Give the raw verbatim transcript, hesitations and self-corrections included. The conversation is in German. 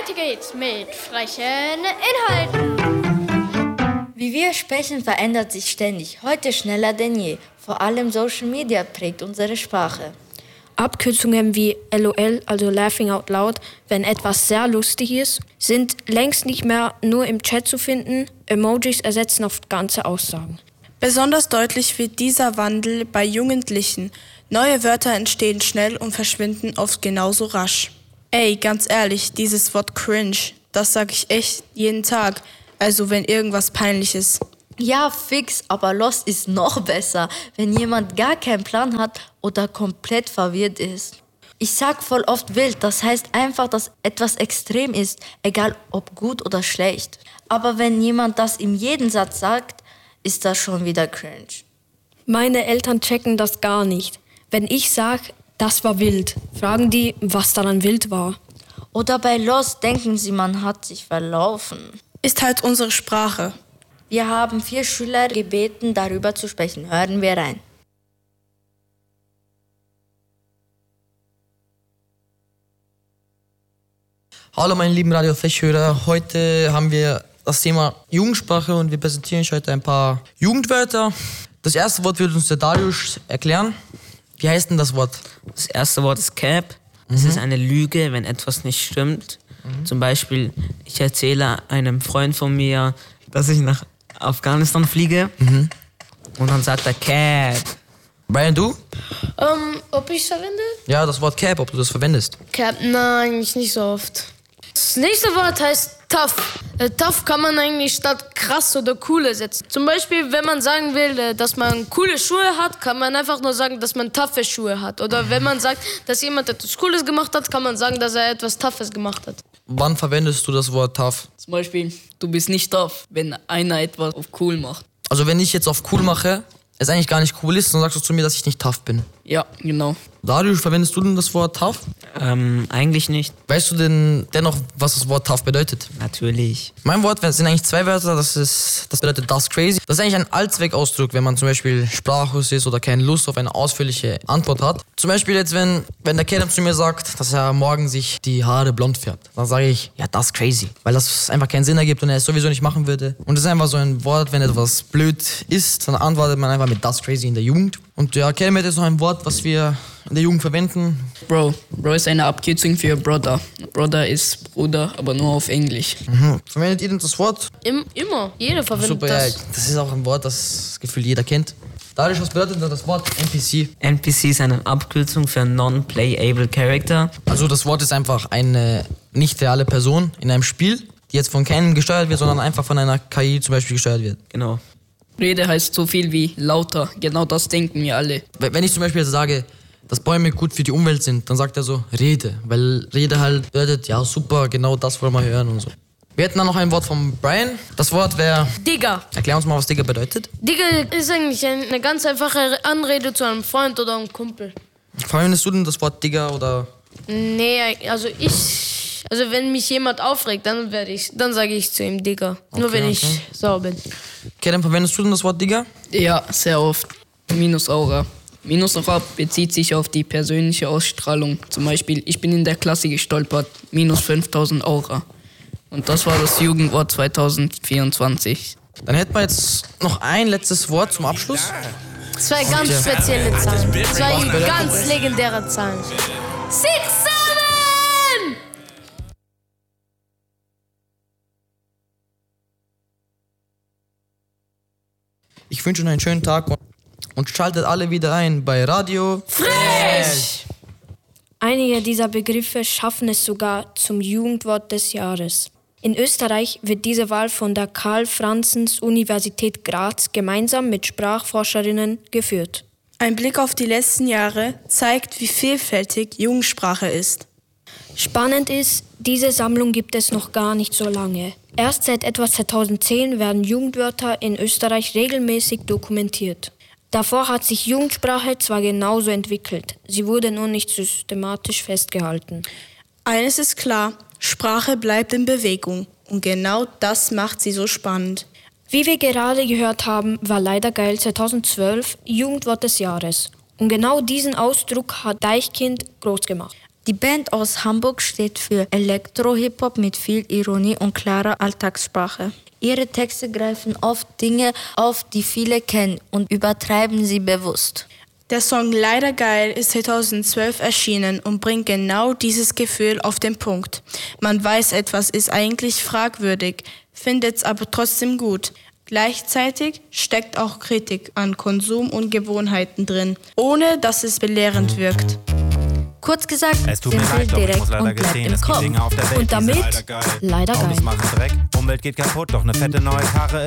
Weiter geht's mit frechen Inhalten. Wie wir sprechen, verändert sich ständig, heute schneller denn je. Vor allem Social Media prägt unsere Sprache. Abkürzungen wie LOL, also Laughing Out Loud, wenn etwas sehr lustig ist, sind längst nicht mehr nur im Chat zu finden. Emojis ersetzen oft ganze Aussagen. Besonders deutlich wird dieser Wandel bei Jugendlichen. Neue Wörter entstehen schnell und verschwinden oft genauso rasch. Ey, ganz ehrlich, dieses Wort cringe, das sag ich echt jeden Tag. Also wenn irgendwas peinlich ist. Ja, fix, aber Lost ist noch besser, wenn jemand gar keinen Plan hat oder komplett verwirrt ist. Ich sag voll oft wild, das heißt einfach, dass etwas extrem ist, egal ob gut oder schlecht. Aber wenn jemand das in jedem Satz sagt, ist das schon wieder cringe. Meine Eltern checken das gar nicht. Wenn ich sag, das war wild, fragen die, was daran wild war. Oder bei Lost denken sie, man hat sich verlaufen. Ist halt unsere Sprache. Wir haben vier Schüler gebeten, darüber zu sprechen. Hören wir rein. Hallo meine lieben Radio Fech-Hörer, heute haben wir das Thema Jugendsprache und wir präsentieren euch heute ein paar Jugendwörter. Das erste Wort wird uns der Darius erklären. Wie heißt denn das Wort? Das erste Wort ist Cap. Das mhm. ist eine Lüge, wenn etwas nicht stimmt. Mhm. Zum Beispiel, ich erzähle einem Freund von mir, dass ich nach Afghanistan fliege mhm. und dann sagt er Cap. Brian, du? Ähm, ob ich es verwende? Ja, das Wort Cap, ob du das verwendest. Cap, nein, eigentlich nicht so oft. Das nächste Wort heißt tough. Äh, tough kann man eigentlich statt krass oder cool ersetzen. Zum Beispiel, wenn man sagen will, äh, dass man coole Schuhe hat, kann man einfach nur sagen, dass man toughe Schuhe hat. Oder wenn man sagt, dass jemand etwas Cooles gemacht hat, kann man sagen, dass er etwas Toughes gemacht hat. Wann verwendest du das Wort tough? Zum Beispiel, du bist nicht tough, wenn einer etwas auf cool macht. Also wenn ich jetzt auf cool mache, es eigentlich gar nicht cool ist, dann sagst du zu mir, dass ich nicht tough bin. Ja, genau. Darius, verwendest du denn das Wort tough? Ähm, eigentlich nicht. Weißt du denn dennoch, was das Wort tough bedeutet? Natürlich. Mein Wort sind eigentlich zwei Wörter, das ist, das bedeutet das crazy. Das ist eigentlich ein Allzweckausdruck, wenn man zum Beispiel sprachlos ist oder keine Lust auf eine ausführliche Antwort hat. Zum Beispiel jetzt, wenn, wenn der Kerl zu mir sagt, dass er morgen sich die Haare blond färbt, dann sage ich, ja, das crazy. Weil das einfach keinen Sinn ergibt und er es sowieso nicht machen würde. Und das ist einfach so ein Wort, wenn etwas blöd ist, dann antwortet man einfach mit das crazy in der Jugend. Und ja, Kerl ist noch ein Wort, was wir in der Jugend verwenden. Bro. Bro ist eine Abkürzung für Brother. Brother ist Bruder, aber nur auf Englisch. Mhm. Verwendet ihr denn das Wort? Im, immer. Jeder verwendet Super, das. Ja, das ist auch ein Wort, das Gefühl jeder kennt. Darius, was bedeutet denn das Wort N P C? N P C ist eine Abkürzung für Non-Playable Character. Also das Wort ist einfach eine nicht reale Person in einem Spiel, die jetzt von keinem gesteuert wird, sondern einfach von einer K I zum Beispiel gesteuert wird. Genau. Rede heißt so viel wie lauter. Genau das denken wir alle. Wenn ich zum Beispiel sage, dass Bäume gut für die Umwelt sind, dann sagt er so Rede. Weil Rede halt bedeutet, ja super, genau das wollen wir hören und so. Wir hätten dann noch ein Wort von Brian. Das Wort wäre... Digga. Erklär uns mal, was Digga bedeutet. Digga ist eigentlich eine ganz einfache Anrede zu einem Freund oder einem Kumpel. Verwendest du denn das Wort Digga oder... Nee, also ich... Also wenn mich jemand aufregt, dann werde ich, dann sage ich zu ihm Digga. Okay, Nur wenn okay. ich sauer bin. Okay, dann verwendest du denn das Wort Digga? Ja, sehr oft. Minus Aura. Minus Aura bezieht sich auf die persönliche Ausstrahlung. Zum Beispiel, ich bin in der Klasse gestolpert. Minus fünftausend Aura. Und das war das Jugendwort zwanzig vierundzwanzig. Dann hätten wir jetzt noch ein letztes Wort zum Abschluss. Zwei ganz Okay. spezielle Zahlen. Zwei ganz legendäre Zahlen. Six, seven! Ich wünsche Ihnen einen schönen Tag und schaltet alle wieder ein bei Radio Frech! Einige dieser Begriffe schaffen es sogar zum Jugendwort des Jahres. In Österreich wird diese Wahl von der Karl-Franzens-Universität Graz gemeinsam mit Sprachforscherinnen geführt. Ein Blick auf die letzten Jahre zeigt, wie vielfältig Jugendsprache ist. Spannend ist, diese Sammlung gibt es noch gar nicht so lange. Erst seit etwa zweitausendzehn werden Jugendwörter in Österreich regelmäßig dokumentiert. Davor hat sich Jugendsprache zwar genauso entwickelt, sie wurde nur nicht systematisch festgehalten. Eines ist klar, Sprache bleibt in Bewegung und genau das macht sie so spannend. Wie wir gerade gehört haben, war Leider geil zweitausendzwölf Jugendwort des Jahres. Und genau diesen Ausdruck hat Deichkind groß gemacht. Die Band aus Hamburg steht für Elektro-Hip-Hop mit viel Ironie und klarer Alltagssprache. Ihre Texte greifen oft Dinge auf, die viele kennen und übertreiben sie bewusst. Der Song Leider Geil ist zweitausendzwölf erschienen und bringt genau dieses Gefühl auf den Punkt. Man weiß, etwas ist eigentlich fragwürdig, findet es aber trotzdem gut. Gleichzeitig steckt auch Kritik an Konsum und Gewohnheiten drin, ohne dass es belehrend wirkt. Kurz gesagt, Es tut mir simpel, leid, doch ich direkt muss leider und bleibt gestehen, im es gibt Kopf. Dinge auf der Welt, Und die sind damit leider geil. leider Autos geil. machen Dreck, Umwelt geht kaputt, doch eine fette neue Karre